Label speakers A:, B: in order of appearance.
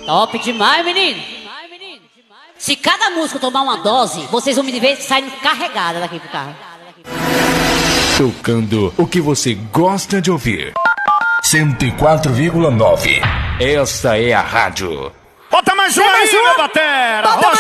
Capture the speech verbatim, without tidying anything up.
A: Top demais, menino. Se cada músico tomar uma dose, vocês vão me ver saindo carregada daqui pro carro.
B: Tocando o que você gosta de ouvir. cento e quatro vírgula nove. Esta é a rádio.
C: Bota mais uma aí, meu batera!